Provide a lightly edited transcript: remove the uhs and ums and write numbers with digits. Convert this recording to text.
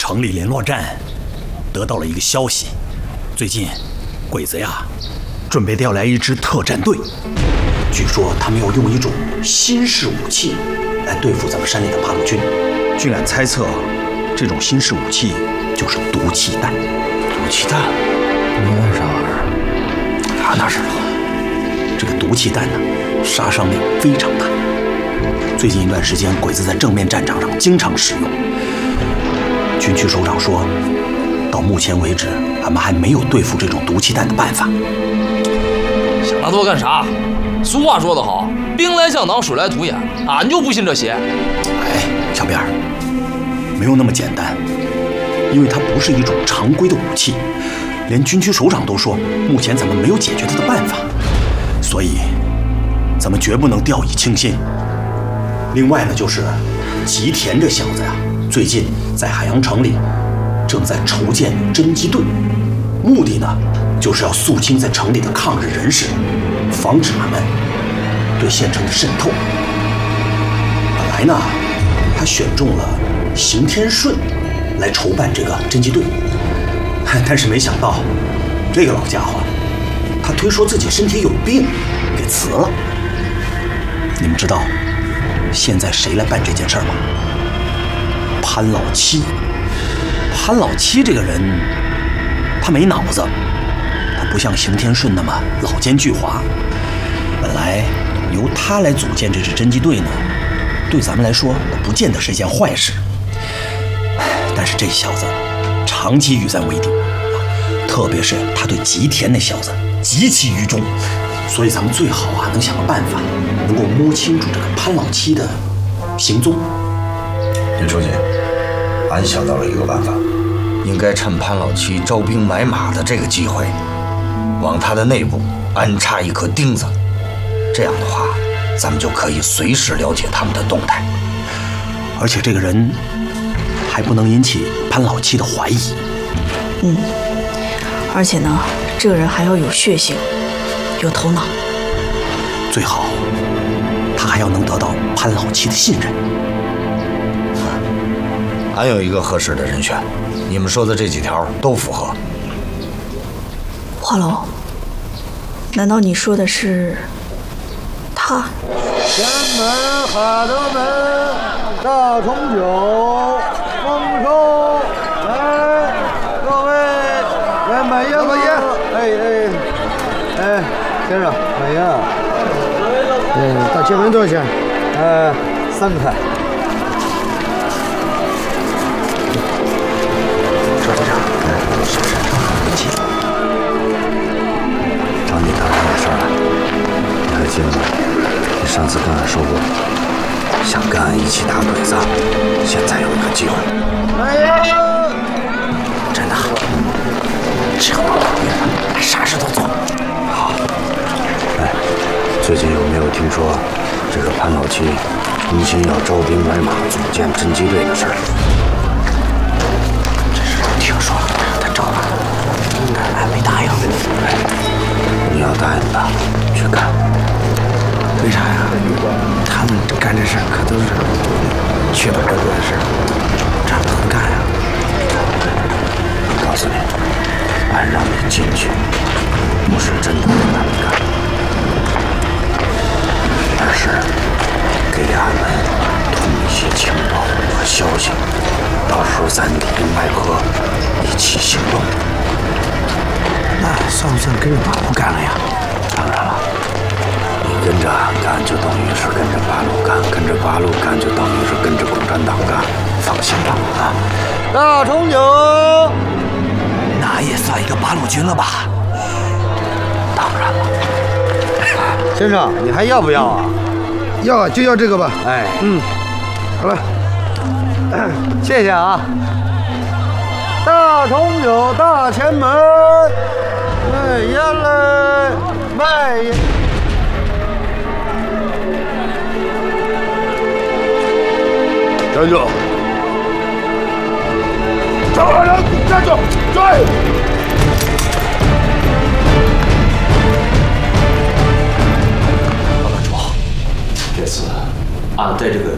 城里联络站得到了一个消息，最近鬼子呀准备调来一支特战队，据说他们要用一种新式武器来对付咱们山里的八路军。据俺猜测，这种新式武器就是毒气弹。 毒气弹？那啥玩意儿？啊，那是这个毒气弹呢，杀伤力非常大。最近一段时间，鬼子在正面战场上经常使用。军区首长说，到目前为止，俺们还没有对付这种毒气弹的办法。 想那多干啥？俗话说得好，兵来将挡，水来土掩，俺就不信这邪。 哎，小辫儿，没有那么简单，因为它不是一种常规的武器，连军区首长都说，目前咱们没有解决它的办法，所以咱们绝不能掉以轻心。另外呢，就是吉田这小子呀，最近在海阳城里正在筹建侦缉队，目的呢就是要肃清在城里的抗日人士，防止俺们对县城的渗透。本来呢，他选中了邢天顺来筹办这个侦缉队，但是没想到这个老家伙，他推说自己身体有病，给辞了。你们知道现在谁来办这件事吗？潘老七。潘老七这个人，他没脑子，他不像邢天顺那么老奸巨猾。本来由他来组建这支侦缉队呢，对咱们来说不见得是一件坏事。但是这小子长期与咱为敌，特别是他对吉田那小子极其愚忠，所以咱们最好能想个办法，能够摸清楚这个潘老七的行踪。 林书记，俺想到了一个办法，应该趁潘老七招兵买马的这个机会，往他的内部安插一颗钉子。这样的话，咱们就可以随时了解他们的动态， 而且这个人还不能引起潘老七的怀疑。 而且呢，这个人还要有血性，有头脑， 最好他还要能得到潘老七的信任。 俺有一个合适的人选，你们说的这几条都符合。 华龙，难道你说的是他？ 前门、海德门、大重九、丰收，来，各位来买烟吗？哎，先生买烟啊？大前门多少钱？3块。 赵局长，是不是不急？找你谈谈点事儿了，你还记得吗？你上次跟俺说过，想跟俺一起打鬼子，现在有一个机会。真的，只要能打鬼子，俺啥事都做。好。哎，最近有没有听说这个潘老七重新要招兵买马组建侦缉队的事儿？这是听说了，他招了，但俺没答应。哎，你要答应他，去干。为啥呀？他们干这事儿可都是缺把哥哥的事儿，咱不能干呀。告诉你，俺让你进去，不是真的让他们干，而是给俺们通一些情报和消息，到时候咱里外合一起行动。那算不算跟着八路干了呀？当然了。你跟着俺干，就等于是跟着八路干；跟着八路干，就等于是跟着共产党干。放心吧，啊！ 大重九， 那也算一个八路军了吧？ 当然了。 先生，你还要不要啊？要啊，就要这个吧。 哎， 好了，谢谢啊。大重九，大前门，卖烟嘞，卖烟。站住！找来人，站住！追！ 老班主，这次俺带这个